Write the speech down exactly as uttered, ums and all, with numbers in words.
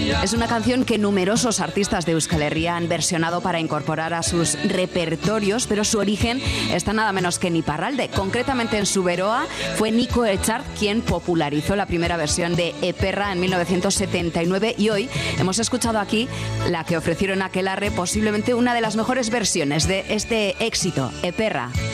Es una canción que numerosos artistas de Euskal Herria han versionado para incorporar a sus repertorios, pero su origen está nada menos que en Iparralde. Concretamente en Zuberoa fue Nico Echart quien popularizó la primera versión de Eperra en mil novecientos setenta y nueve, y hoy hemos escuchado aquí la que ofrecieron Aquelarre, posiblemente una de las mejores versiones de este éxito, Eperra.